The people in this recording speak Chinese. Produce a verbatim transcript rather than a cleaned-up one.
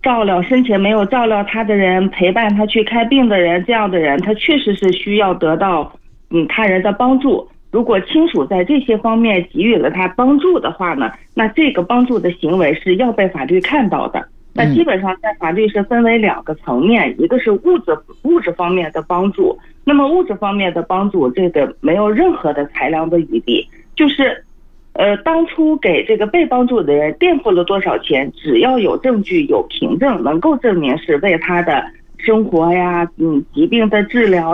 照料生前没有照料他的人，陪伴他去看病的人，这样的人他确实是需要得到嗯他人的帮助。如果亲属在这些方面给予了他帮助的话呢，那这个帮助的行为是要被法律看到的。那基本上在法律是分为两个层面，一个是物质物质方面的帮助，那么物质方面的帮助这个没有任何的裁量的余地，就是呃当初给这个被帮助的人垫付了多少钱，只要有证据有凭证能够证明是为他的生活呀嗯疾病的治疗